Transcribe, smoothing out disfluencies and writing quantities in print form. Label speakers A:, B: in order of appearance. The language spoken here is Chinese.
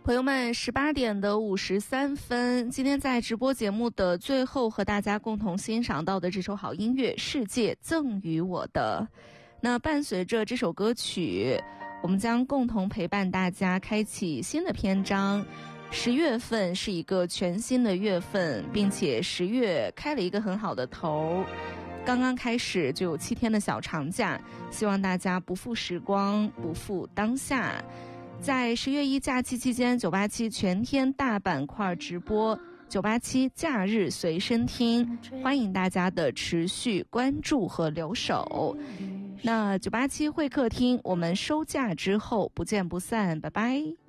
A: 朋友们，18:53，今天在直播节目的最后，和大家共同欣赏到的这首好音乐《世界赠予我的》。那伴随着这首歌曲，我们将共同陪伴大家开启新的篇章。10月份是一个全新的月份，并且10月开了一个很好的头，刚刚开始就有7天的小长假，希望大家不负时光，不负当下。在10月1假期期间，987全天大板块直播，987假日随身听，欢迎大家的持续关注和留守。那987会客厅，我们收假之后不见不散，拜拜。